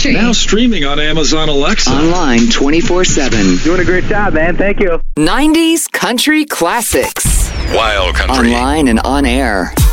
Country. Now streaming on Amazon Alexa. Online 24/7. Doing a great job, man. Thank you. 90s country classics. Wild Country. Online and on air.